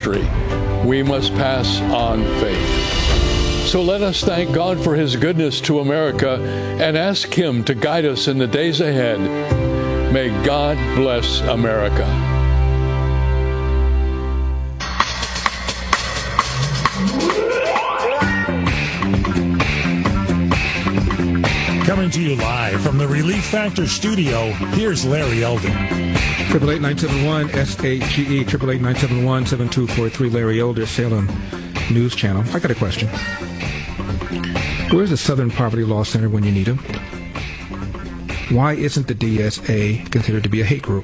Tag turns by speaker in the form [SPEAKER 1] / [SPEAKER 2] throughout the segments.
[SPEAKER 1] history. We must pass on faith. So let us thank God for His goodness to America and ask Him to guide us in the days ahead. May God bless America.
[SPEAKER 2] Coming to you live from the Relief Factor studio, here's Larry Elder.
[SPEAKER 3] 888-971-SAGE, 888-971-7243, Larry Elder, Salem News Channel. I got a question. Where's the Southern Poverty Law Center when you need them? Why isn't the DSA considered to be a hate group?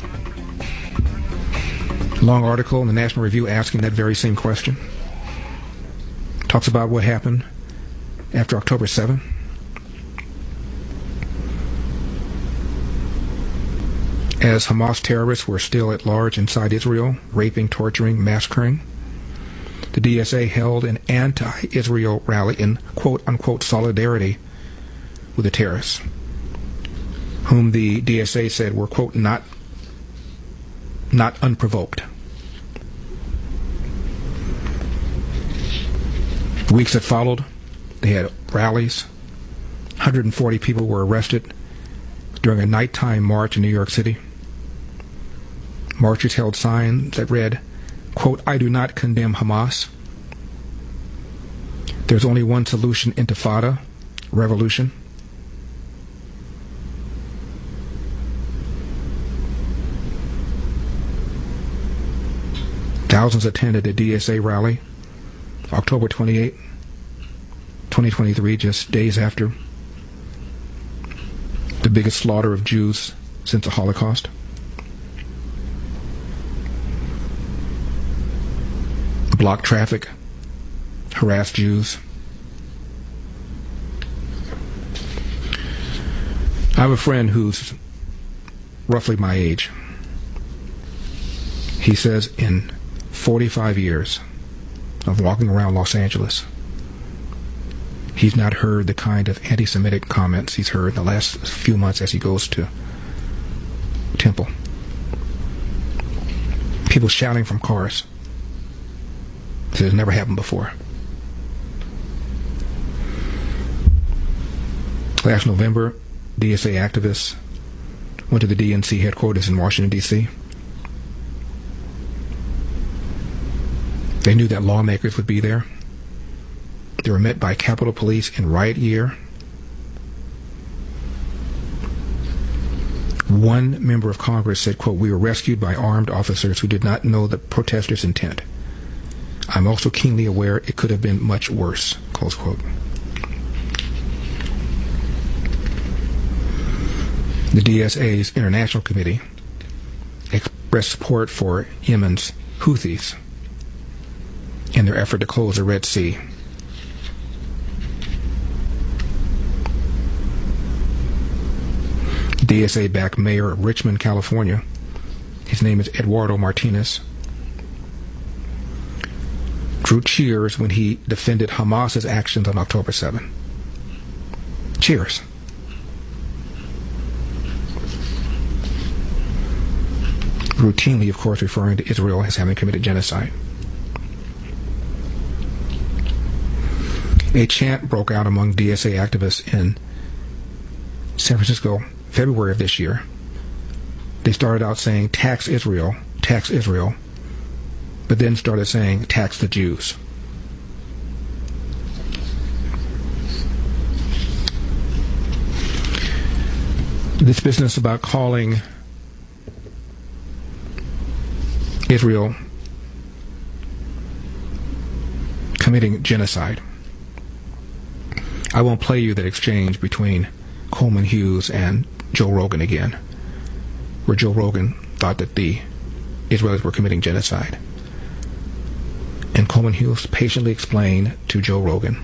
[SPEAKER 3] Long article in the National Review asking that very same question. Talks about what happened after October 7th. As Hamas terrorists were still at large inside Israel, raping, torturing, massacring, the DSA held an anti-Israel rally in quote-unquote solidarity with the terrorists, whom the DSA said were, quote, not unprovoked. The weeks that followed, they had rallies. 140 people were arrested during a nighttime march in New York City. Marchers held signs that read, quote, I do not condemn Hamas. There's only one solution, intifada, revolution. Thousands attended the DSA rally, October 28, 2023, just days after the biggest slaughter of Jews since the Holocaust. Blocked traffic, harassed Jews. I have a friend who's roughly my age. He says in 45 years of walking around Los Angeles, he's not heard the kind of anti-Semitic comments he's heard in the last few months as he goes to Temple. People shouting from cars. This has never happened before. Last November, DSA activists went to the DNC headquarters in Washington, D.C. They knew that lawmakers would be there. They were met by Capitol Police in riot gear. One member of Congress said, quote, we were rescued by armed officers who did not know the protesters' intent. I'm also keenly aware it could have been much worse, close quote. The DSA's International Committee expressed support for Yemen's Houthis in their effort to close the Red Sea. DSA-backed mayor of Richmond, California, his name is Eduardo Martinez, drew cheers when he defended Hamas's actions on October 7. Cheers. Routinely, of course, referring to Israel as having committed genocide. A chant broke out among DSA activists in San Francisco, February of this year. They started out saying, tax Israel, but then started saying, tax the Jews. This business about calling Israel committing genocide. I won't play you that exchange between Coleman Hughes and Joe Rogan again, where Joe Rogan thought that the Israelis were committing genocide. And Coleman Hughes patiently explained to Joe Rogan,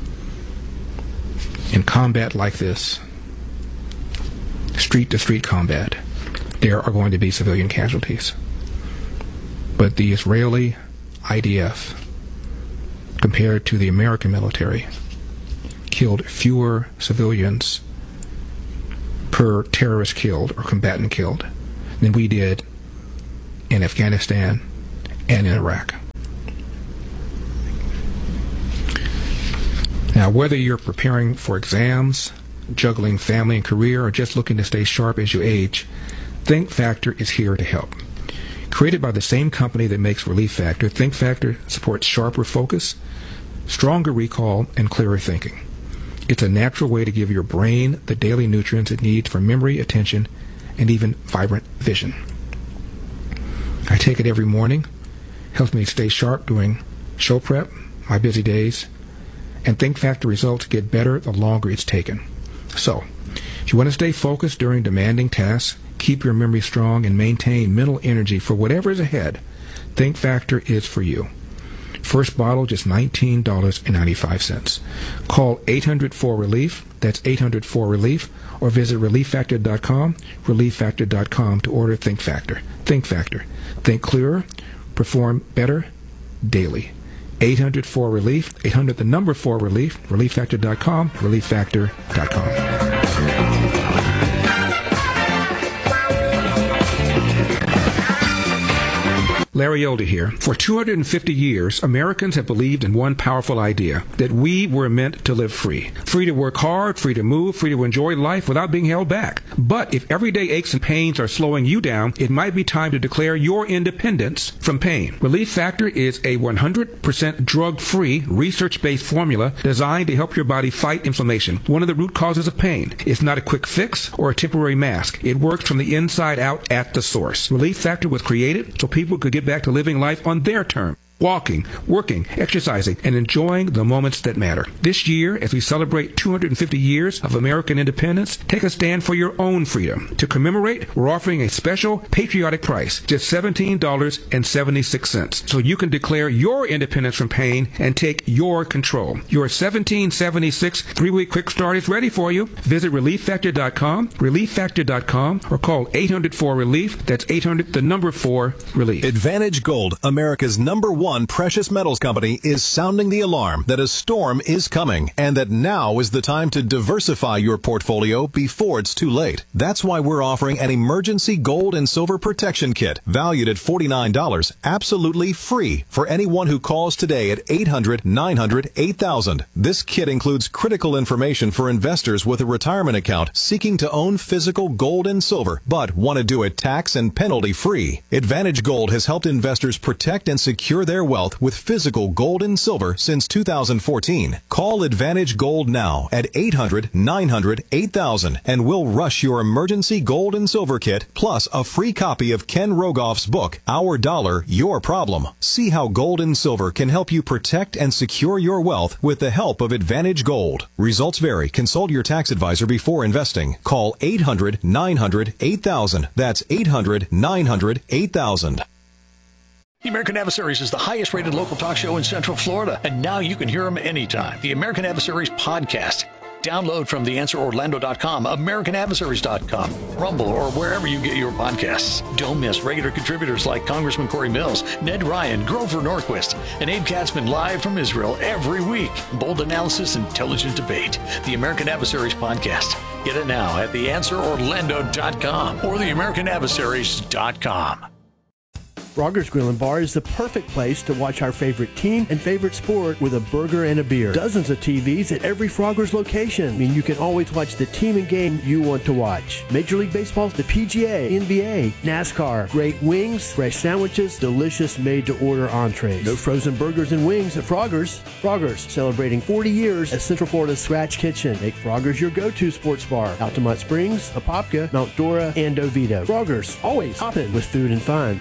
[SPEAKER 3] in combat like this, street-to-street combat, there are going to be civilian casualties. But the Israeli IDF, compared to the American military, killed fewer civilians per terrorist killed or combatant killed than we did in Afghanistan and in Iraq. Now, whether you're preparing for exams, juggling family and career, or just looking to stay sharp as you age, Think Factor is here to help. Created by the same company that makes Relief Factor, Think Factor supports sharper focus, stronger recall, and clearer thinking. It's a natural way to give your brain the daily nutrients it needs for memory, attention, and even vibrant vision. I take it every morning. Helps me stay sharp during show prep, my busy days, and Think Factor results get better the longer it's taken. So, if you want to stay focused during demanding tasks, keep your memory strong, and maintain mental energy for whatever is ahead, Think Factor is for you. First bottle, just $19.95. Call 800-4RELIEF, that's 800-4RELIEF, or visit ReliefFactor.com, ReliefFactor.com to order Think Factor. Think Factor. Think clearer, perform better daily. 800-4RELIEF, 800 the number 4RELIEF, ReliefFactor.com, ReliefFactor.com. Larry Elder here. For 250 years, Americans have believed in one powerful idea, that we were meant to live free. Free to work hard, free to move, free to enjoy life without being held back. But if everyday aches and pains are slowing you down, it might be time to declare your independence from pain. Relief Factor is a 100% drug-free, research-based formula designed to help your body fight inflammation, one of the root causes of pain. It's not a quick fix or a temporary mask. It works from the inside out at the source. Relief Factor was created so people could get back to living life on their terms. Walking, working, exercising, and enjoying the moments that matter. This year, as we celebrate 250 years of American independence, take a stand for your own freedom. To commemorate, we're offering a special patriotic price, just $17.76, so you can declare your independence from pain and take your control. Your $17.76 3-week quick start is ready for you. Visit ReliefFactor.com, ReliefFactor.com, or call 800-4RELIEF. That's 800 the number 4RELIEF.
[SPEAKER 4] Advantage Gold, America's #1 precious metals company, is sounding the alarm that a storm is coming and that now is the time to diversify your portfolio before it's too late. That's why we're offering an emergency gold and silver protection kit valued at $49, absolutely free for anyone who calls today at 800-900-8000. This kit includes critical information for investors with a retirement account seeking to own physical gold and silver but want to do it tax and penalty free. Advantage Gold has helped investors protect and secure their wealth with physical gold and silver since 2014. Call Advantage Gold now at 800-900-8000 and we'll rush your emergency gold and silver kit plus a free copy of Ken Rogoff's book, Our Dollar, Your Problem. See how gold and silver can help you protect and secure your wealth with the help of Advantage Gold. Results vary. Consult your tax advisor before investing. Call 800-900-8000. That's 800-900-8000.
[SPEAKER 5] The American Adversaries is the highest rated local talk show in Central Florida, and now you can hear them anytime. The American Adversaries podcast. Download from theanswerorlando.com, americanadversaries.com, Rumble, or wherever you get your podcasts. Don't miss regular contributors like Congressman Corey Mills, Ned Ryan, Grover Norquist, and Abe Katzman live from Israel every week. Bold analysis, intelligent debate. The American Adversaries podcast. Get it now at theanswerorlando.com or theamericanadversaries.com.
[SPEAKER 6] Frogger's Grill and Bar is the perfect place to watch our favorite team and favorite sport with a burger and a beer. Dozens of TVs at every Frogger's location mean you can always watch the team and game you want to watch. Major League Baseball, the PGA, NBA, NASCAR, great wings, fresh sandwiches, delicious made-to-order entrees. No frozen burgers and wings at Frogger's. Frogger's, celebrating 40 years as Central Florida's Scratch Kitchen. Make Frogger's your go-to sports bar. Altamont Springs, Apopka, Mount Dora, and Oviedo. Frogger's, always hopping with food and fun.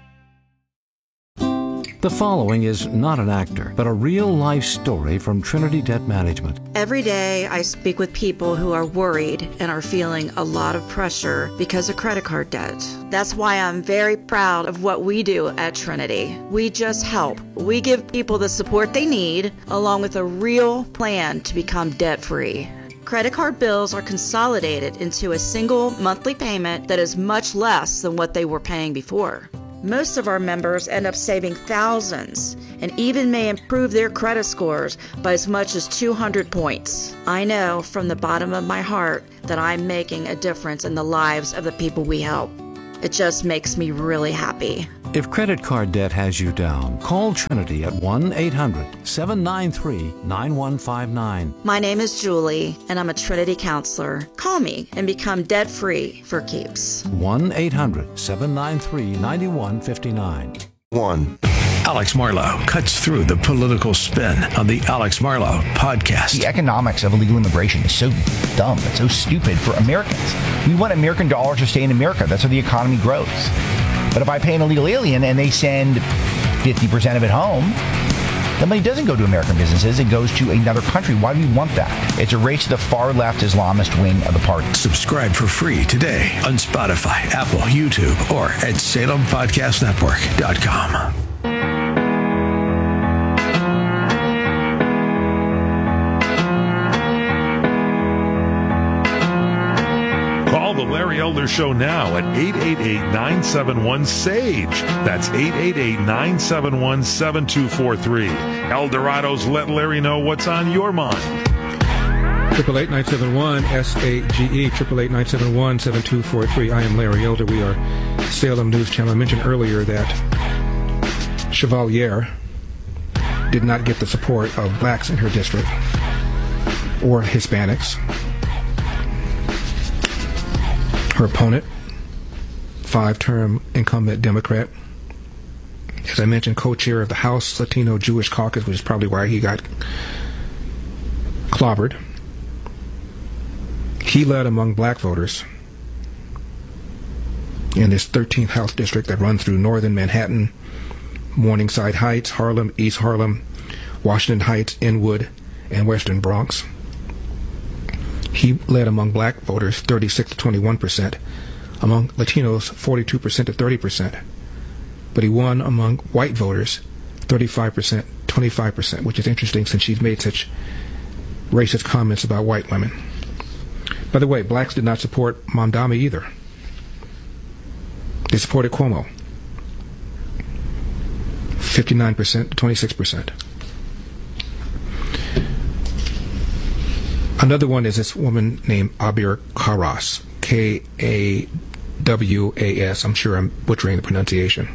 [SPEAKER 7] The following is not an actor, but a real-life story from Trinity Debt Management.
[SPEAKER 8] Every day I speak with people who are worried and are feeling a lot of pressure because of credit card debt. That's why I'm very proud of what we do at Trinity. We just help. We give people the support they need, along with a real plan to become debt-free. Credit card bills are consolidated into a single monthly payment that is much less than what they were paying before. Most of our members end up saving thousands and even may improve their credit scores by as much as 200 points. I know from the bottom of my heart that I'm making a difference in the lives of the people we help. It just makes me really happy.
[SPEAKER 7] If credit card debt has you down, call Trinity at 1-800-793-9159.
[SPEAKER 8] My name is Julie, and I'm a Trinity counselor. Call me and become debt-free for keeps.
[SPEAKER 7] 1-800-793-9159.
[SPEAKER 5] Alex Marlow cuts through the political spin on the Alex Marlow podcast.
[SPEAKER 9] The economics of illegal immigration is so dumb. It's so stupid for Americans. We want American dollars to stay in America. That's how the economy grows. But if I pay an illegal alien and they send 50% of it home, the money doesn't go to American businesses. It goes to another country. Why do we want that? It's a race to the far-left Islamist wing of the party.
[SPEAKER 5] Subscribe for free today on Spotify, Apple, YouTube, or at SalemPodcastNetwork.com.
[SPEAKER 2] Call the Larry Elder Show now at 888-971-SAGE. That's 888-971-7243. Eldorado's Let Larry Know What's on Your Mind.
[SPEAKER 3] 888-971-SAGE, 888-971-7243. I am Larry Elder. We are Salem News Channel. I mentioned earlier that Chevalier did not get the support of blacks in her district or Hispanics. Her opponent, 5-term incumbent Democrat, as I mentioned, co-chair of the House Latino Jewish Caucus, which is probably why he got clobbered. He led among black voters in this 13th House district that runs through northern Manhattan, Morningside Heights, Harlem, East Harlem, Washington Heights, Inwood, and Western Bronx. He led among black voters 36 to 21%, among Latinos 42% to 30%. But he won among white voters 35%, 25%, which is interesting since she's made such racist comments about white women. By the way, blacks did not support Mamdani either. They supported Cuomo. 59% to 26%. Another one is this woman named Abir Karas, K-A-W-A-S. I'm sure I'm butchering the pronunciation.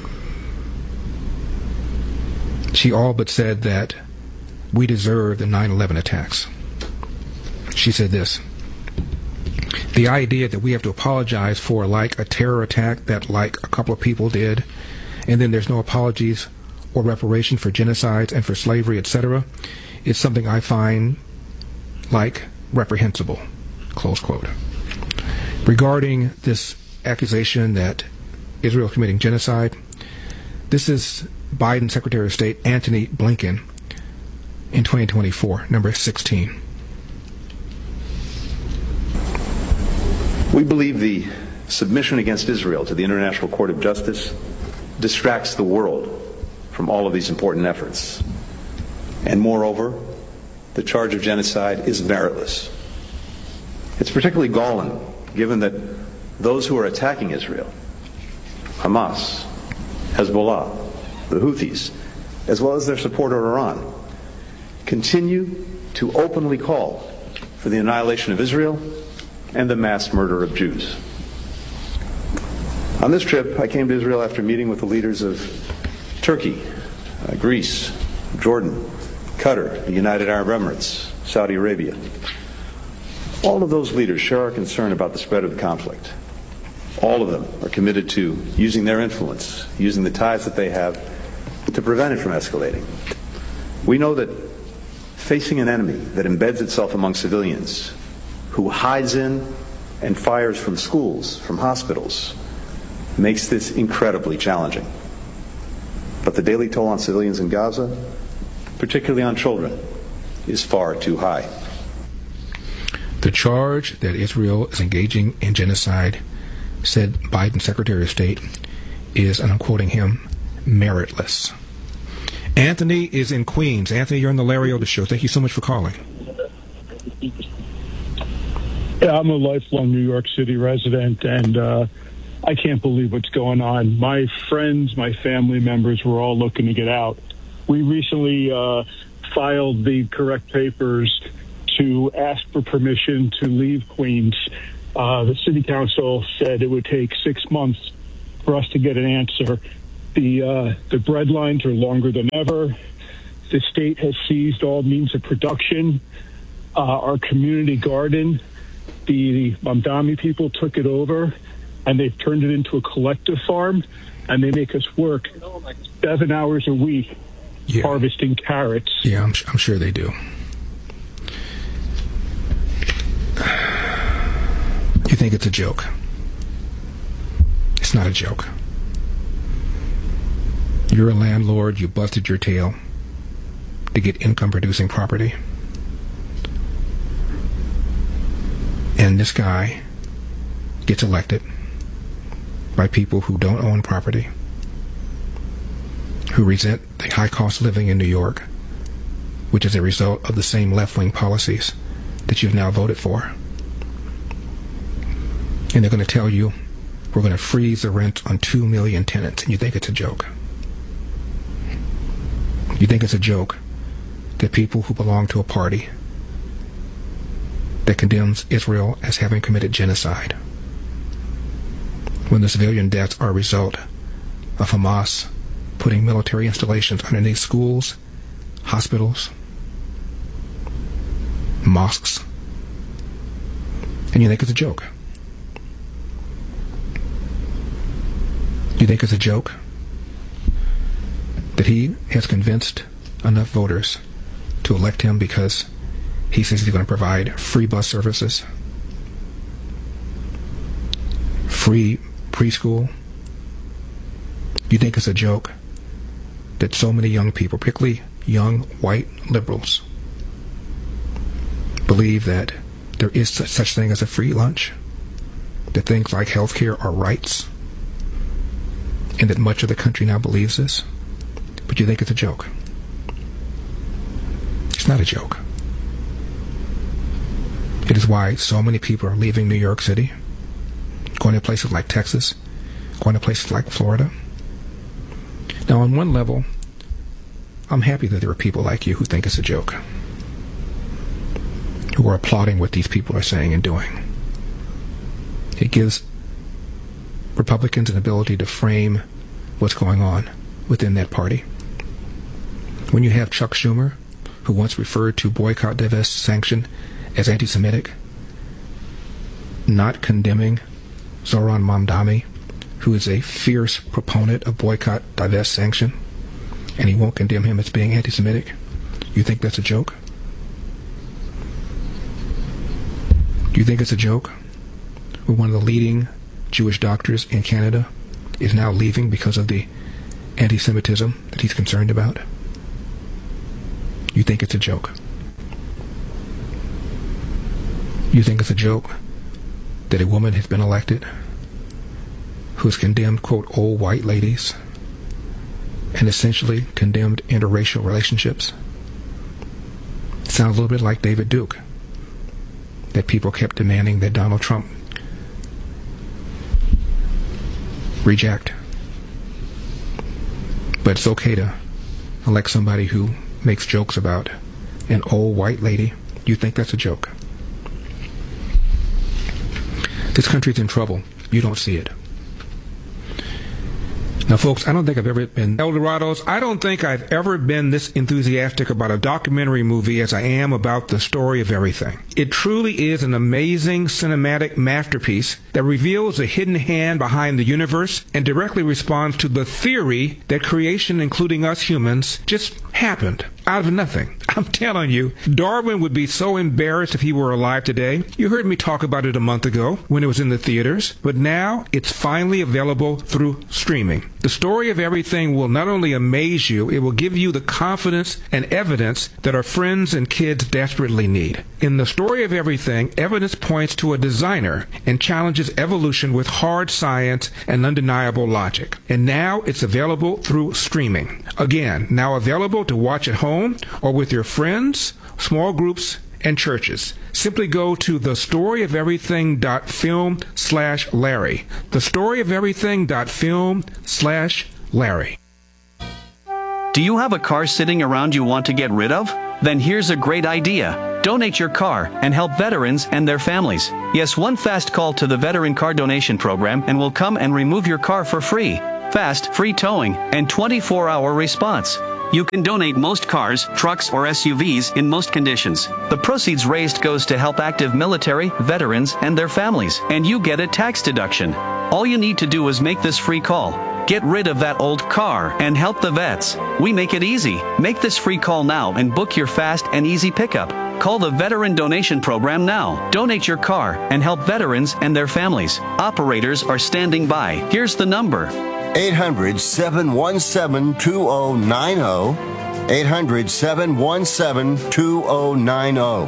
[SPEAKER 3] She all but said that we deserve the 9/11 attacks. She said this: the idea that we have to apologize for like a terror attack that like a couple of people did, and then there's no apologies or reparation for genocides and for slavery, etc., is something I find like reprehensible, close quote. Regarding this accusation that Israel is committing genocide, this is Biden Secretary of State Antony Blinken in 2024, number 16.
[SPEAKER 10] We believe the submission against Israel to the International Court of Justice distracts the world from all of these important efforts. And moreover, the charge of genocide is meritless. It's particularly galling, given that those who are attacking Israel, Hamas, Hezbollah, the Houthis, as well as their supporter Iran, continue to openly call for the annihilation of Israel and the mass murder of Jews. On this trip, I came to Israel after meeting with the leaders of Turkey, Greece, Jordan, Qatar, the United Arab Emirates, Saudi Arabia. All of those leaders share our concern about the spread of the conflict. All of them are committed to using their influence, using the ties that they have to prevent it from escalating. We know that facing an enemy that embeds itself among civilians, who hides in and fires from schools, from hospitals, makes this incredibly challenging. But the daily toll on civilians in Gaza, particularly on children, is far too high.
[SPEAKER 3] The charge that Israel is engaging in genocide, said Biden Secretary of State, is, and I'm quoting him, meritless. Anthony is in Queens. Anthony, you're on the Larry Elder Show. Thank you so much for calling.
[SPEAKER 11] Yeah, I'm a lifelong New York City resident, and I can't believe what's going on. My friends, my family members were all looking to get out. We recently filed the correct papers to ask for permission to leave Queens. The city council said it would take 6 months for us to get an answer. The bread lines are longer than ever. The state has seized all means of production. Our community garden, the Mamdani people took it over, and they've turned it into a collective farm, and they make us work 7 hours a week harvesting carrots.
[SPEAKER 3] Yeah, I'm sure they do. You think it's a joke. It's not a joke. You're a landlord, you busted your tail to get income-producing property. And this guy gets elected by people who don't own property, who resent the high cost of living in New York, which is a result of the same left-wing policies that you've now voted for. And they're going to tell you, we're going to freeze the rent on 2 million tenants, and you think it's a joke. You think it's a joke that people who belong to a party that condemns Israel as having committed genocide, when the civilian deaths are a result of Hamas putting military installations underneath schools, hospitals, mosques, and you think it's a joke. You think it's a joke that he has convinced enough voters to elect him because he says he's going to provide free bus services, free preschool? You think it's a joke that so many young people, particularly young white liberals, believe that there is such thing as a free lunch, that things like health care are rights, and that much of the country now believes this? But you think it's a joke. It's not a joke. It is why so many people are leaving New York City, going to places like Texas, going to places like Florida. Now, on one level, I'm happy that there are people like you who think it's a joke, who are applauding what these people are saying and doing. It gives Republicans an ability to frame what's going on within that party. When you have Chuck Schumer, who once referred to boycott, divest, sanction as anti-Semitic, not condemning Zohran Mamdani, who is a fierce proponent of boycott, divest, sanction, and he won't condemn him as being anti-Semitic, you think that's a joke? Do you think it's a joke when one of the leading Jewish doctors in Canada is now leaving because of the anti-Semitism that he's concerned about? You think it's a joke? You think it's a joke that a woman has been elected who has condemned, quote, old white ladies and essentially condemned interracial relationships? It sounds a little bit like David Duke, that people kept demanding that Donald Trump reject. But it's okay to elect somebody who makes jokes about an old white lady. You think that's a joke? This country's in trouble. You don't see it. Now, folks, I don't think I've ever been Eldorados. I don't think I've ever been this enthusiastic about a documentary movie as I am about The Story of Everything. It truly is an amazing cinematic masterpiece that reveals the hidden hand behind the universe and directly responds to the theory that creation, including us humans, just happened out of nothing. I'm telling you, Darwin would be so embarrassed if he were alive today. You heard me talk about it a month ago when it was in the theaters, but now it's finally available through streaming. The Story of Everything will not only amaze you, it will give you the confidence and evidence that our friends and kids desperately need. In The Story of Everything, evidence points to a designer and challenges evolution with hard science and undeniable logic. And now it's available through streaming. Again, now available to watch at home or with your friends, small groups, and churches. Simply go to thestoryoferything.film/Larry. Thestoryoferything.film/Larry.
[SPEAKER 12] Do you have a car sitting around you want to get rid of? Then here's a great idea. Donate your car and help veterans and their families. Yes, one fast call to the Veteran Car Donation Program and we'll come and remove your car for free. fast, free towing, and 24-hour response. You can donate most cars, trucks, or SUVs in most conditions. The proceeds raised goes to help active military, veterans, and their families, and you get a tax deduction. All you need to do is make this free call. Get rid of that old car and help the vets. We make it easy. Make this free call now and book your fast and easy pickup. Call the Veteran Donation Program now. Donate your car and help veterans and their families. Operators are standing by. Here's the number.
[SPEAKER 13] 800-717-2090. 800-717-2090.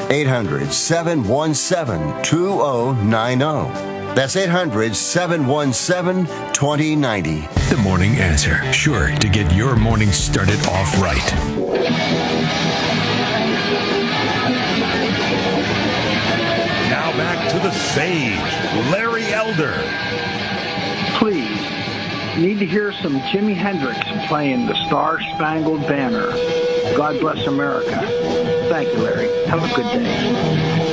[SPEAKER 13] 800-717-2090. That's 800-717-2090.
[SPEAKER 14] The Morning Answer, sure to get your morning started off right.
[SPEAKER 2] Now back to the sage, Larry Elder.
[SPEAKER 15] Please, need to hear some Jimi Hendrix playing the Star Spangled Banner. God bless America. Thank you, Larry. Have a good day.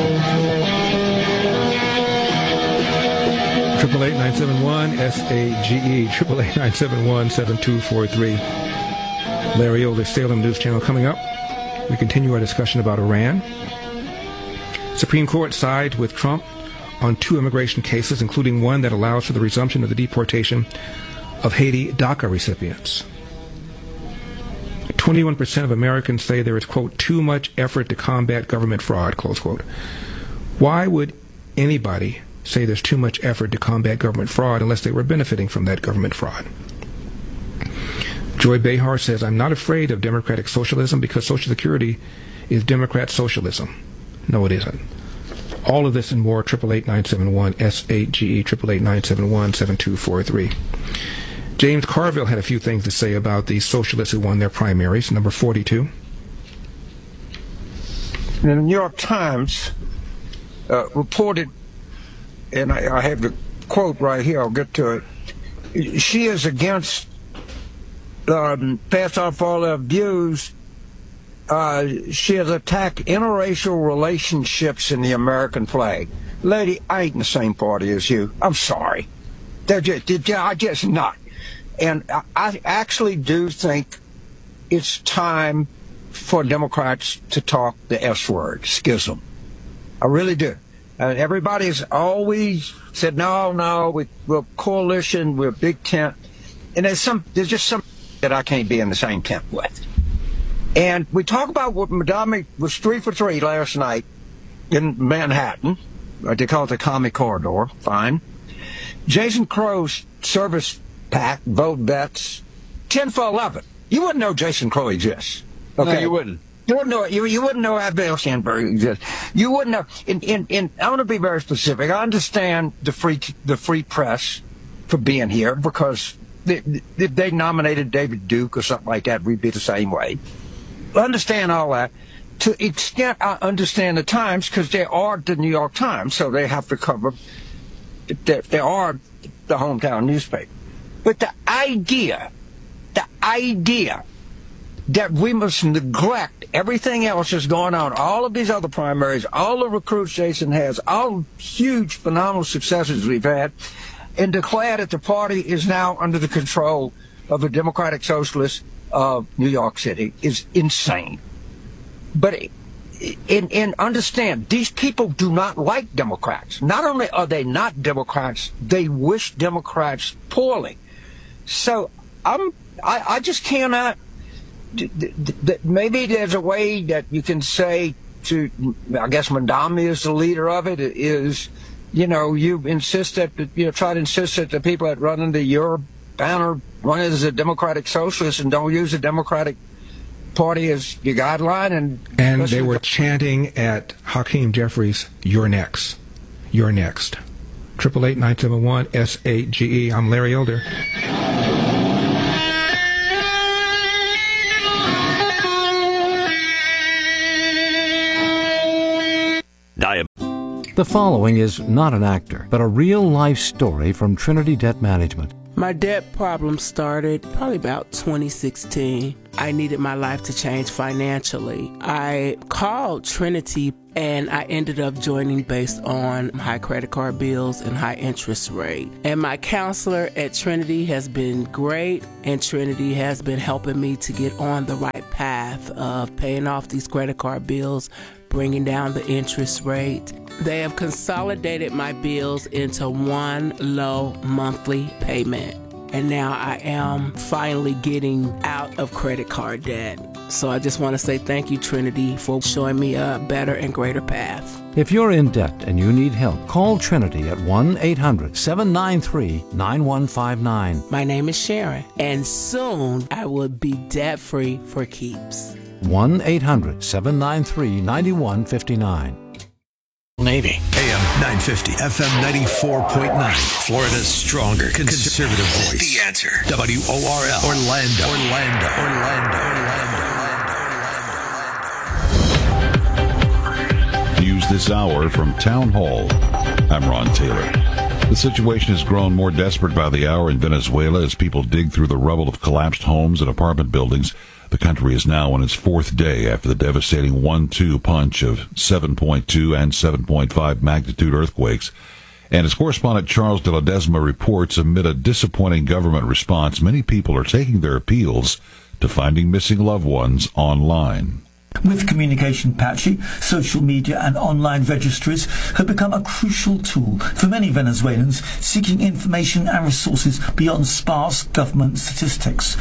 [SPEAKER 3] 888-971-SAGE, 888-971-7243. Larry Elder, Salem News Channel. Coming up, we continue our discussion about Iran. Supreme Court sides with Trump on 2 immigration cases, including one that allows for the resumption of the deportation of Haiti DACA recipients. 21% of Americans say there is, quote, too much effort to combat government fraud, close quote. Why would anybody say there's too much effort to combat government fraud unless they were benefiting from that government fraud? Joy Behar says, I'm not afraid of democratic socialism because Social Security is Democrat socialism. No, it isn't. All of this and more, 888-971-SAGE, 888-971-7243. James Carville had a few things to say about the socialists who won their primaries, number 42.
[SPEAKER 16] The New York Times reported, and I have the quote right here, I'll get to it. She is against, pass off all her views. She has attacked interracial relationships in the American flag. Lady, I ain't in the same party as you. I'm sorry. I just not. And I actually do think it's time for Democrats to talk the S word, schism. I really do. Everybody's always said, no, we're coalition, we're big tent. And there's just some that I can't be in the same tent with. And we talk about what Madame was 3 for 3 last night in Manhattan. They call it the Commie Corridor. Fine. Jason Crow's service pack, vote vets, 10 for 11. You wouldn't know Jason Crow exists. Okay?
[SPEAKER 17] No, you wouldn't.
[SPEAKER 16] You wouldn't know. You wouldn't know Abigail Sandberg exists. You wouldn't know. I want to be very specific. I understand the free press for being here because if they nominated David Duke or something like that, we'd be the same way. I understand all that. To the extent I understand the Times, because they are the New York Times, so they have to cover. They are the hometown newspaper. But the idea that we must neglect everything else that's going on, all of these other primaries, all the recruits Jason has, all huge, phenomenal successes we've had, and declare that the party is now under the control of the Democratic Socialists of New York City is insane. But and understand, these people do not like Democrats. Not only are they not Democrats, they wish Democrats poorly. So I just cannot. Maybe there's a way that you can say to, I guess Mandami is the leader of it, is, you insist that, try to insist that the people that run under your banner run as a Democratic Socialist and don't use the Democratic Party as your guideline.
[SPEAKER 3] And they were chanting at Hakeem Jeffries, "You're next. You're next." 888-971-SAGE. I'm Larry Elder.
[SPEAKER 7] The following is not an actor, but a real-life story from Trinity Debt Management.
[SPEAKER 18] My debt problem started probably about 2016.
[SPEAKER 17] I needed my life to change financially. I called Trinity and I ended up joining based on high credit card bills and high interest rate. And my counselor at Trinity has been great, and Trinity has been helping me to get on the right path of paying off these credit card bills, bringing down the interest rate. They have consolidated my bills into one low monthly payment. And now I am finally getting out of credit card debt. So I just want to say thank you, Trinity, for showing me a better and greater path.
[SPEAKER 7] If you're in debt and you need help, call Trinity at 1-800-793-9159.
[SPEAKER 17] My name is Sharon, and soon I will be debt-free for keeps.
[SPEAKER 7] 1-800-793-9159.
[SPEAKER 5] Navy.
[SPEAKER 14] AM 950, FM 94.9. Florida's stronger conservative voice. The Answer. WORL. Orlando.
[SPEAKER 18] News this hour from Town Hall. I'm Ron Taylor. The situation has grown more desperate by the hour in Venezuela as people dig through the rubble of collapsed homes and apartment buildings. The country is now on its fourth day after the devastating 1-2 punch of 7.2 and 7.5 magnitude earthquakes. And as correspondent Charles de Ledesma reports, amid a disappointing government response, many people are taking their appeals to finding missing loved ones online.
[SPEAKER 19] With communication patchy, social media and online registries have become a crucial tool for many Venezuelans seeking information and resources beyond sparse government statistics.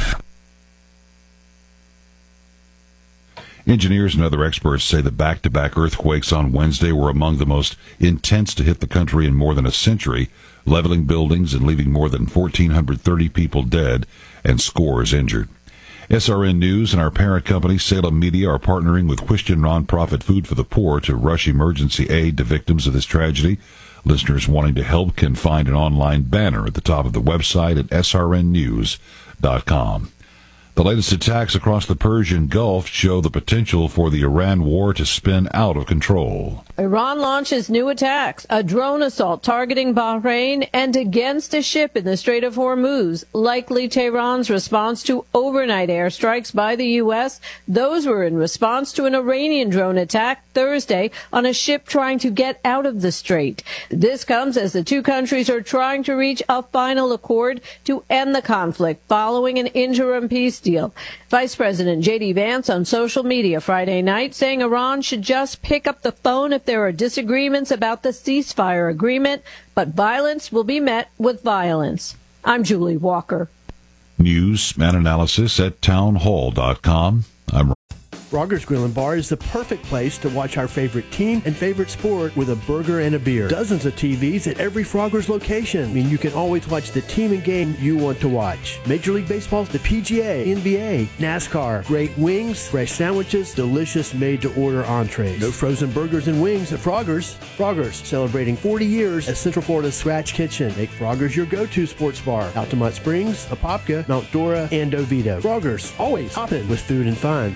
[SPEAKER 18] Engineers and other experts say the back-to-back earthquakes on Wednesday were among the most intense to hit the country in more than a century, leveling buildings and leaving more than 1,430 people dead and scores injured. SRN News and our parent company, Salem Media, are partnering with Christian nonprofit Food for the Poor to rush emergency aid to victims of this tragedy. Listeners wanting to help can find an online banner at the top of the website at srnnews.com. The latest attacks across the Persian Gulf show the potential for the Iran war to spin out of control.
[SPEAKER 20] Iran launches new attacks, a drone assault targeting Bahrain and against a ship in the Strait of Hormuz, likely Tehran's response to overnight airstrikes by the U.S. Those were in response to an Iranian drone attack Thursday on a ship trying to get out of the strait. This comes as the two countries are trying to reach a final accord to end the conflict following an interim peace deal. Vice President J.D. Vance on social media Friday night saying Iran should just pick up the phone if there are disagreements about the ceasefire agreement, but violence will be met with violence. I'm Julie Walker.
[SPEAKER 18] News and analysis at townhall.com. I'm
[SPEAKER 6] Frogger's Grill and Bar is the perfect place to watch our favorite team and favorite sport with a burger and a beer. Dozens of TVs at every Frogger's location. I mean, you can always watch the team and game you want to watch. Major League Baseball, the PGA, NBA, NASCAR, great wings, fresh sandwiches, delicious made-to-order entrees. No frozen burgers and wings at Frogger's. Frogger's, celebrating 40 years as Central Florida's Scratch Kitchen. Make Frogger's your go-to sports bar. Altamont Springs, Apopka, Mount Dora, and Oviedo. Frogger's, always hopping with food and fun.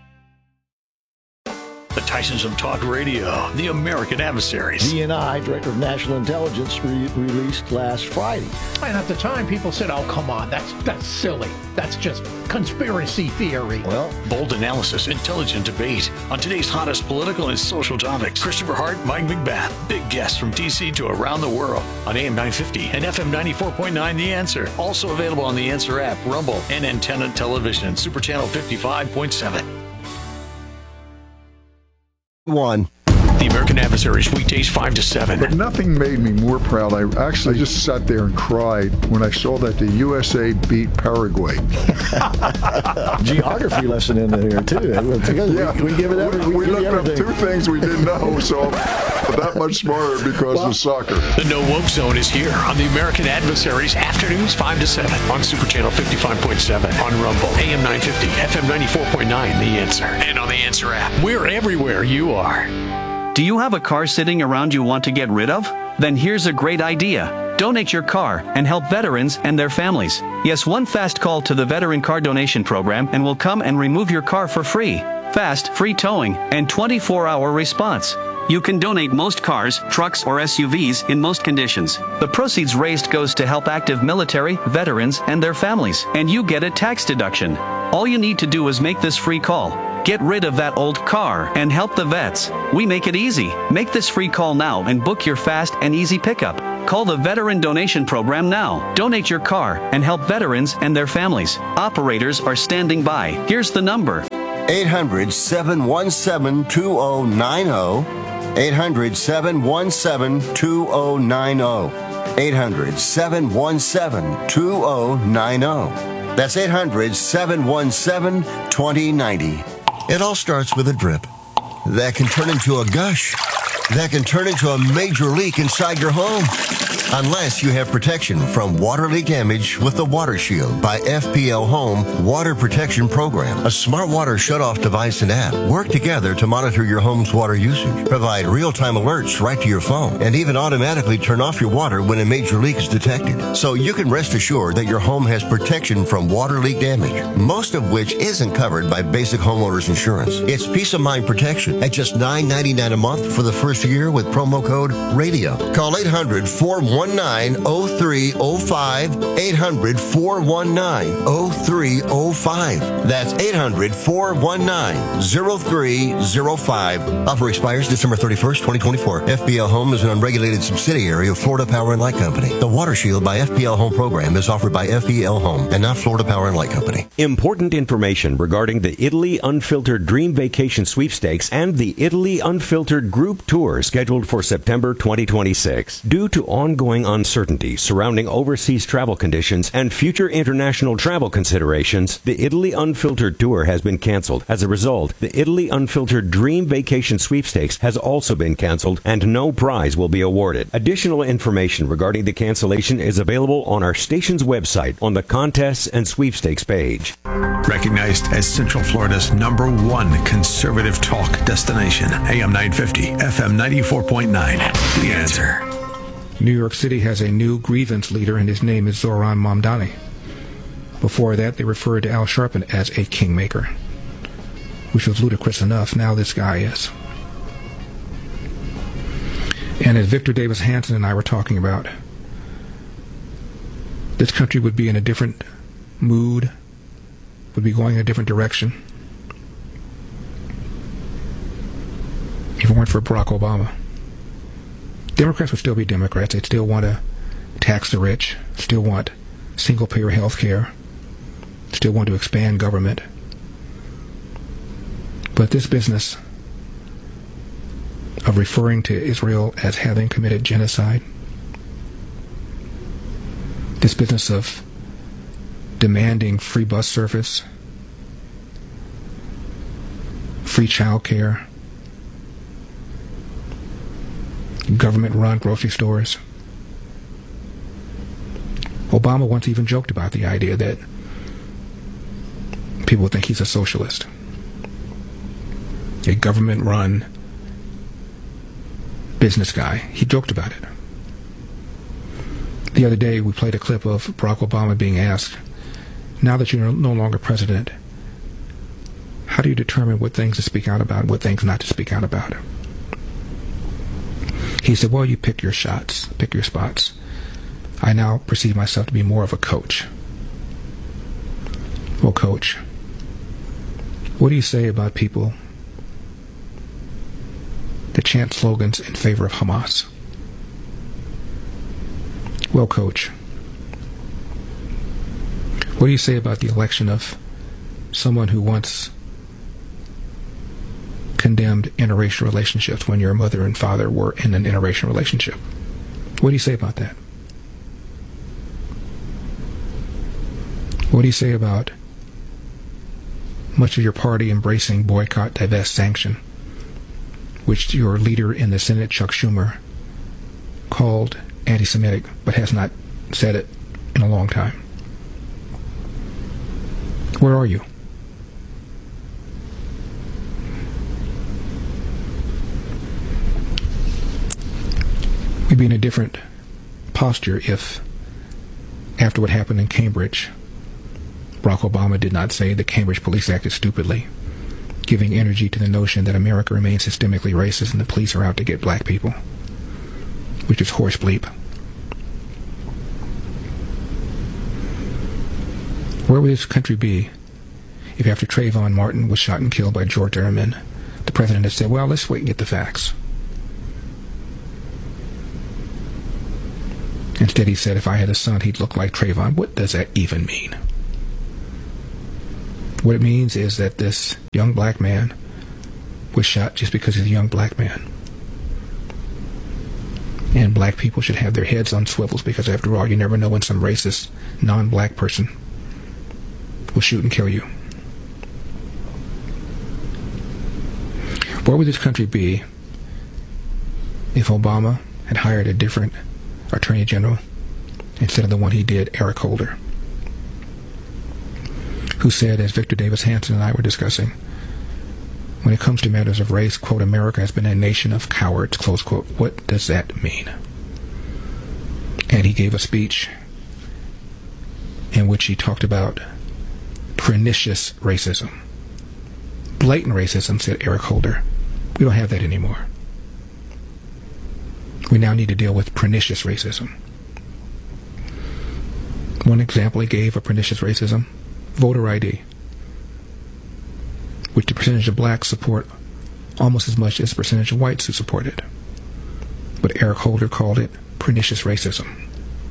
[SPEAKER 5] The Tysons of Talk Radio, the American Adversaries.
[SPEAKER 21] DNI, Director of National Intelligence, released last Friday.
[SPEAKER 22] And at the time, people said, oh, come on, that's silly. That's just conspiracy theory.
[SPEAKER 5] Well, bold analysis, intelligent debate on today's hottest political and social topics. Christopher Hart, Mike McBath, big guests from D.C. to around the world on AM 950 and FM 94.9 The Answer. Also available on The Answer app, Rumble, and Antenna Television, Super Channel 55.7.
[SPEAKER 13] One.
[SPEAKER 5] The American Adversaries, weekdays 5 to 7.
[SPEAKER 23] But nothing made me more proud. I actually just sat there and cried when I saw that the USA beat Paraguay.
[SPEAKER 21] Geography lesson in there, too.
[SPEAKER 23] Yeah.
[SPEAKER 21] We give it everything.
[SPEAKER 23] We looked up two things we didn't know, so that much smarter because of soccer.
[SPEAKER 5] The No Woke Zone is here on the American Adversaries, afternoons 5 to 7 on Super Channel 55.7, on Rumble, AM 950, FM 94.9, The Answer, and on The Answer app. We're everywhere you are.
[SPEAKER 12] Do you have a car sitting around you want to get rid of? Then here's a great idea. Donate your car and help veterans and their families. Yes, one fast call to the Veteran Car Donation Program and we'll come and remove your car for free. Fast, free towing, and 24-hour response. You can donate most cars, trucks, or SUVs in most conditions. The proceeds raised goes to help active military, veterans, and their families. And you get a tax deduction. All you need to do is make this free call. Get rid of that old car and help the vets. We make it easy. Make this free call now and book your fast and easy pickup. Call the Veteran Donation Program now. Donate your car and help veterans and their families. Operators are standing by. Here's the number.
[SPEAKER 13] 800-717-2090. 800-717-2090. 800-717-2090. That's 800-717-2090. It all starts with a drip. That can turn into a gush. That can turn into a major leak inside your home. Unless you have protection from water leak damage with the Water Shield by FPL Home Water Protection Program. A smart water shutoff device and app work together to monitor your home's water usage, provide real-time alerts right to your phone, and even automatically turn off your water when a major leak is detected. So you can rest assured that your home has protection from water leak damage, most of which isn't covered by basic homeowners insurance. It's peace of mind protection at just $9.99 a month for the first year with promo code RADIO. Call 800-419-0305, 800-419-0305. That's 800-419-0305. Offer expires December 31st, 2024. FPL Home is an unregulated subsidiary of Florida Power and Light Company. The Water Shield by FPL Home program is offered by FPL Home and not Florida Power and Light Company.
[SPEAKER 1] Important information regarding the Italy Unfiltered Dream Vacation Sweepstakes and the Italy Unfiltered Group Tour scheduled for September 2026. Due to ongoing uncertainty surrounding overseas travel conditions and future international travel considerations, the Italy Unfiltered Tour has been canceled. As a result, the Italy Unfiltered Dream Vacation Sweepstakes has also been canceled and no prize will be awarded. Additional information regarding the cancellation is available on our station's website on the Contests and Sweepstakes page.
[SPEAKER 14] Recognized as Central Florida's #1 conservative talk destination. AM 950, FM 94.9. The Answer.
[SPEAKER 3] New York City has a new grievance leader, and his name is Zohran Mamdani. Before that, they referred to Al Sharpton as a kingmaker, which was ludicrous enough. Now this guy is. And as Victor Davis Hanson and I were talking about, this country would be in a different mood, would be going in a different direction if it weren't for Barack Obama. Democrats would still be Democrats. They'd still want to tax the rich, still want single-payer health care, still want to expand government. But this business of referring to Israel as having committed genocide, this business of demanding free bus service, free child care, government-run grocery stores. Obama once even joked about the idea that people would think he's a socialist. A government-run business guy. He joked about it. The other day, we played a clip of Barack Obama being asked, now that you're no longer president, how do you determine what things to speak out about and what things not to speak out about? He said, well, you pick your shots, pick your spots. I now perceive myself to be more of a coach. Well, coach, what do you say about people that chant slogans in favor of Hamas? Well, coach, what do you say about the election of someone who once condemned interracial relationships when your mother and father were in an interracial relationship? What do you say about that? What do you say about much of your party embracing boycott, divest, sanction, which your leader in the Senate, Chuck Schumer, called anti-Semitic, but has not said it in a long time? Where are you? We'd be in a different posture if, after what happened in Cambridge, Barack Obama did not say the Cambridge police acted stupidly, giving energy to the notion that America remains systemically racist and the police are out to get black people, which is horse bleep. Where would this country be if after Trayvon Martin was shot and killed by George Zimmerman, the president had said, well, let's wait and get the facts. Instead, he said, if I had a son, he'd look like Trayvon. What does that even mean? What it means is that this young black man was shot just because he's a young black man. And black people should have their heads on swivels because, after all, you never know when some racist, non-black person will shoot and kill you. Where would this country be if Obama had hired a different Attorney General instead of the one he did, Eric Holder, who said, as Victor Davis Hanson and I were discussing, when it comes to matters of race, quote, America has been a nation of cowards, close quote. What does that mean? And he gave a speech in which he talked about pernicious racism. Blatant racism, said Eric Holder. We don't have that anymore. We now need to deal with pernicious racism. One example he gave of pernicious racism, voter ID, which the percentage of blacks support almost as much as the percentage of whites who support it. But Eric Holder called it pernicious racism.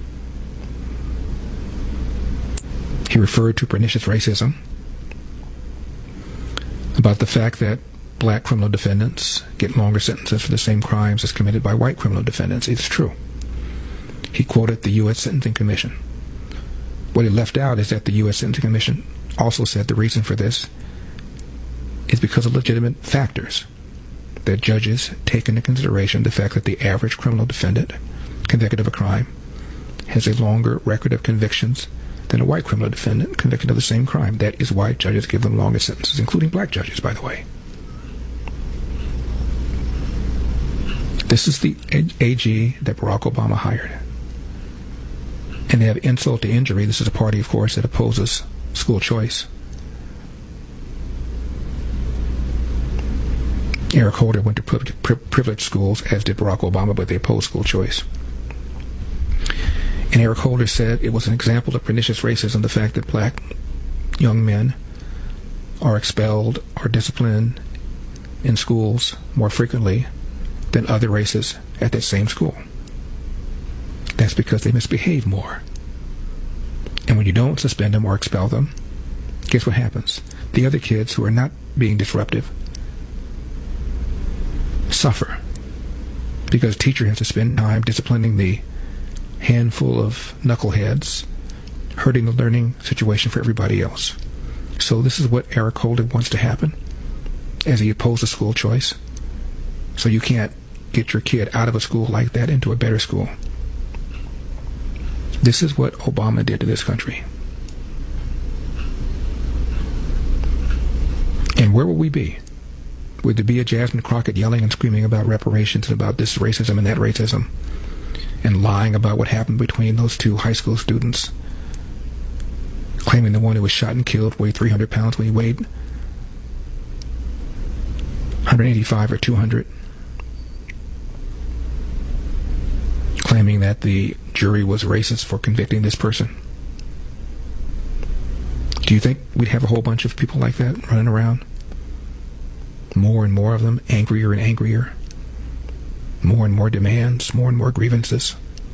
[SPEAKER 3] He referred to pernicious racism about the fact that black criminal defendants get longer sentences for the same crimes as committed by white criminal defendants. It's true. He quoted the U.S. Sentencing Commission. What he left out is that the U.S. Sentencing Commission also said the reason for this is because of legitimate factors, that judges take into consideration the fact that the average criminal defendant convicted of a crime has a longer record of convictions than a white criminal defendant convicted of the same crime. That is why judges give them longer sentences, including black judges, by the way. This is the AG that Barack Obama hired. And they have insult to injury. This is a party, of course, that opposes school choice. Eric Holder went to privileged schools, as did Barack Obama, but they opposed school choice. And Eric Holder said it was an example of pernicious racism, the fact that black young men are expelled or disciplined in schools more frequently than other races at that same school. That's because they misbehave more. And when you don't suspend them or expel them, guess what happens? The other kids who are not being disruptive suffer because the teacher has to spend time disciplining the handful of knuckleheads, hurting the learning situation for everybody else. So this is what Eric Holder wants to happen as he opposes school choice. So you can't get your kid out of a school like that into a better school. This is what Obama did to this country. And where would we be? Would there be a Jasmine Crockett yelling and screaming about reparations and about this racism and that racism, and lying about what happened between those two high school students, claiming the one who was shot and killed weighed 300 pounds when he weighed 185 or 200, claiming that the jury was racist for convicting this person? Do you think we'd have a whole bunch of people like that running around? More and more of them, angrier and angrier. More and more demands, more and more grievances.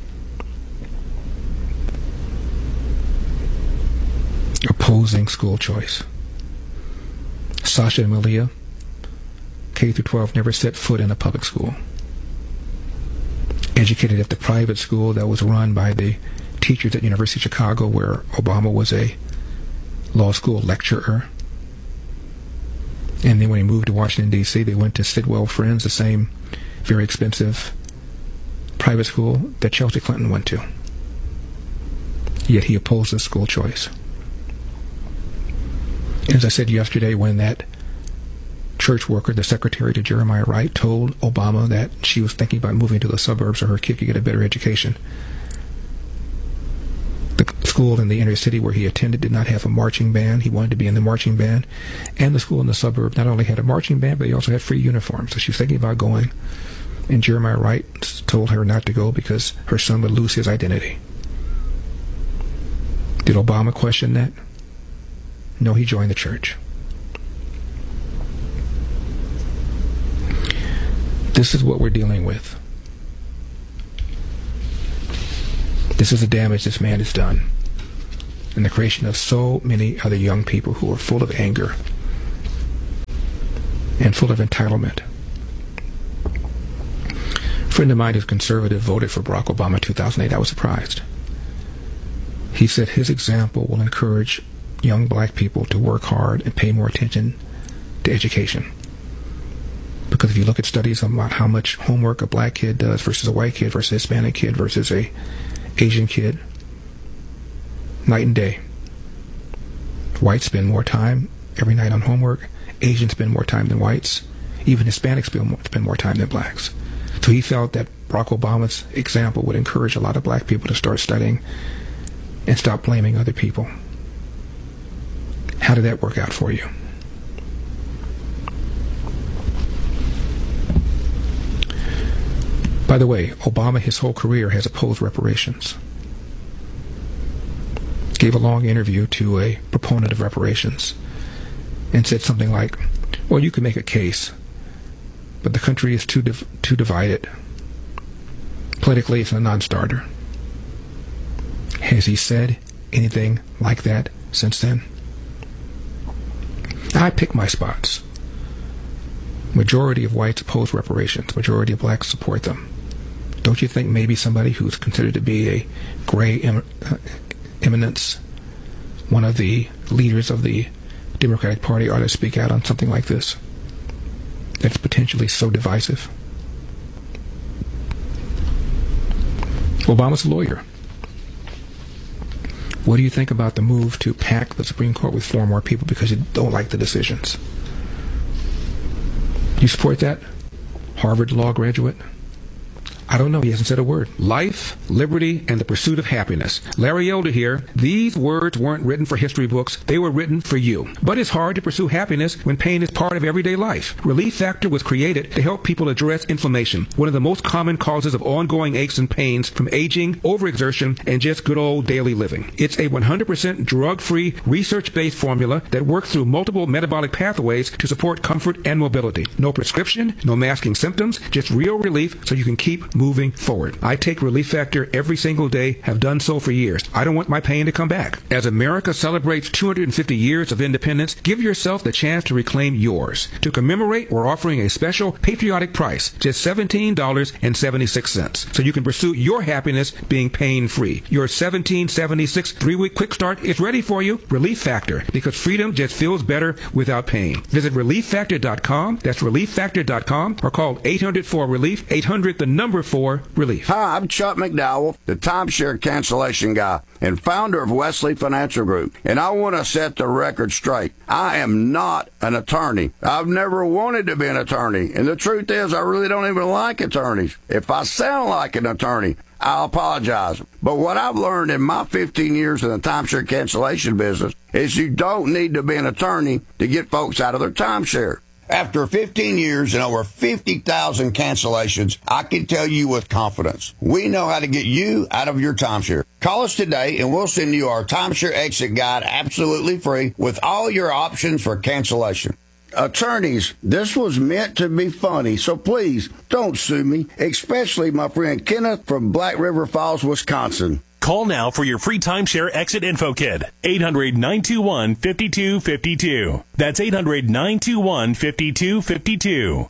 [SPEAKER 3] Opposing school choice. Sasha and Malia, K through 12, never set foot in a public school. Educated at the private school that was run by the teachers at University of Chicago, where Obama was a law school lecturer. And then when he moved to Washington, D.C., they went to Sidwell Friends, the same very expensive private school that Chelsea Clinton went to. Yet he opposes school choice. As I said yesterday, when that church worker, the secretary to Jeremiah Wright, told Obama that she was thinking about moving to the suburbs so her kid could get a better education, the school in the inner city where he attended did not have a marching band. He wanted to be in the marching band. And the school in the suburb not only had a marching band, but they also had free uniforms. So she was thinking about going. And Jeremiah Wright told her not to go because her son would lose his identity. Did Obama question that? No, he joined the church. This is what we're dealing with. This is the damage this man has done, and the creation of so many other young people who are full of anger and full of entitlement. A friend of mine who's conservative voted for Barack Obama in 2008. I was surprised. He said his example will encourage young black people to work hard and pay more attention to education. Because if you look at studies about how much homework a black kid does versus a white kid versus a Hispanic kid versus a Asian kid, night and day. Whites spend more time every night on homework. Asians spend more time than whites. Even Hispanics spend more time than blacks. So he felt that Barack Obama's example would encourage a lot of black people to start studying and stop blaming other people. How did that work out for you? By the way, Obama, his whole career, has opposed reparations. Gave a long interview to a proponent of reparations and said something like, well, you can make a case, but the country is too divided. Politically, it's a non-starter. Has he said anything like that since then? I pick my spots. Majority of whites oppose reparations. Majority of blacks support them. Don't you think maybe somebody who's considered to be a gray eminence, one of the leaders of the Democratic Party, ought to speak out on something like this that's potentially so divisive? Obama's a lawyer. What do you think about the move to pack the Supreme Court with 4 more people because you don't like the decisions? You support that? Harvard law graduate? I don't know. He hasn't said a word. Life, liberty, and the pursuit of happiness. Larry Elder here. These words weren't written for history books. They were written for you. But it's hard to pursue happiness when pain is part of everyday life. Relief Factor was created to help people address inflammation, one of the most common causes of ongoing aches and pains from aging, overexertion, and just good old daily living. It's a 100% drug-free, research-based formula that works through multiple metabolic pathways to support comfort and mobility. No prescription, no masking symptoms, just real relief so you can keep moving forward. I take Relief Factor every single day, have done so for years. I don't want my pain to come back. As America celebrates 250 years of independence, give yourself the chance to reclaim yours. To commemorate, we're offering a special patriotic price, just $17.76, so you can pursue your happiness being pain-free. Your $17.76 3-week quick start is ready for you. Relief Factor, because freedom just feels better without pain. Visit ReliefFactor.com. That's ReliefFactor.com, or call 800-4-RELIEF, 800-4-RELIEF.
[SPEAKER 4] Hi, I'm Chuck McDowell, the timeshare cancellation guy and founder of Wesley Financial Group, and I want to set the record straight. I am not an attorney. I've never wanted to be an attorney, and the truth is I really don't even like attorneys. If I sound like an attorney, I apologize. But what I've learned in my 15 years in the timeshare cancellation business is you don't need to be an attorney to get folks out of their timeshare. After 15 years and over 50,000 cancellations, I can tell you with confidence, we know how to get you out of your timeshare. Call us today and we'll send you our timeshare exit guide absolutely free with all your options for cancellation. Attorneys, this was meant to be funny, so please don't sue me, especially my friend Kenneth from Black River Falls, Wisconsin.
[SPEAKER 8] Call now for your free timeshare exit info kit. 800-921-5252. That's 800-921-5252.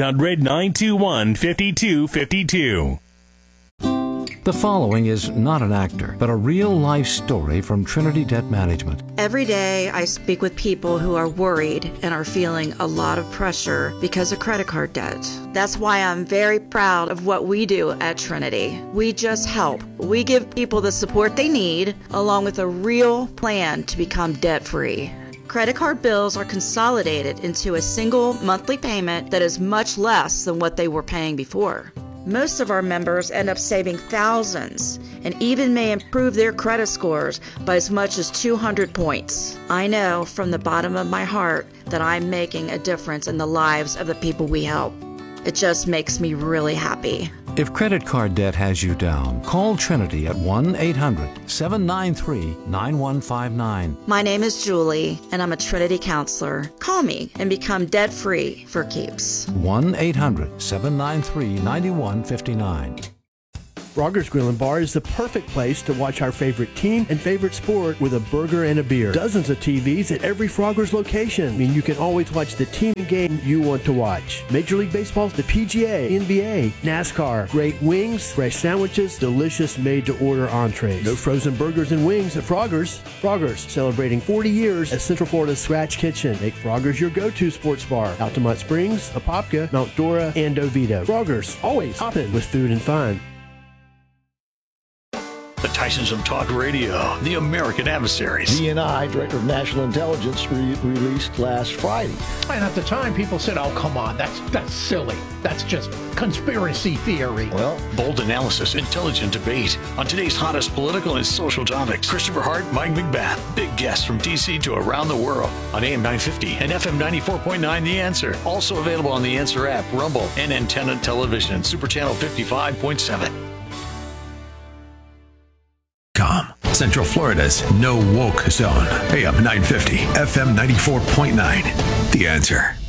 [SPEAKER 8] 800-921-5252.
[SPEAKER 7] The following is not an actor, but a real-life story from Trinity Debt Management.
[SPEAKER 9] Every day I speak with people who are worried and are feeling a lot of pressure because of credit card debt. That's why I'm very proud of what we do at Trinity. We just help. We give people the support they need, along with a real plan to become debt-free. Credit card bills are consolidated into a single monthly payment that is much less than what they were paying before. Most of our members end up saving thousands and even may improve their credit scores by as much as 200 points. I know from the bottom of my heart that I'm making a difference in the lives of the people we help. It just makes me really happy.
[SPEAKER 7] If credit card debt has you down, call Trinity at 1-800-793-9159.
[SPEAKER 9] My name is Julie, and I'm a Trinity counselor. Call me and become debt-free for keeps.
[SPEAKER 7] 1-800-793-9159.
[SPEAKER 6] Frogger's Grill and Bar is the perfect place to watch our favorite team and favorite sport with a burger and a beer. Dozens of TVs at every Frogger's location. You can always watch the team and game you want to watch. Major League Baseball, the PGA, NBA, NASCAR, great wings, fresh sandwiches, delicious made-to-order entrees. No frozen burgers and wings at Frogger's. Frogger's, celebrating 40 years as Central Florida's Scratch Kitchen. Make Frogger's your go-to sports bar. Altamont Springs, Apopka, Mount Dora, and Oviedo. Frogger's, always hopping with food and fun.
[SPEAKER 5] The Tysons of Talk Radio, the American Adversaries.
[SPEAKER 21] DNI, Director of National Intelligence, released last Friday.
[SPEAKER 22] And at the time, people said, oh, come on, that's silly. That's just conspiracy theory.
[SPEAKER 5] Well, bold analysis, intelligent debate on today's hottest political and social topics. Christopher Hart, Mike McBath, big guests from D.C. to around the world on AM 950 and FM 94.9 The Answer. Also available on the Answer app, Rumble, and Antenna Television, Super Channel 55.7.
[SPEAKER 14] Central Florida's no woke zone. AM 950, FM 94.9. The Answer.